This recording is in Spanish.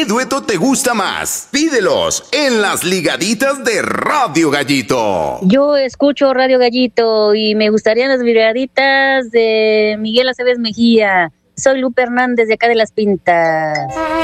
¿Qué dueto te gusta más? Pídelos en las ligaditas de Radio Gallito. Yo escucho Radio Gallito y me gustarían las ligaditas de Miguel Aceves Mejía. Soy Lupe Hernández de acá de Las Pintas.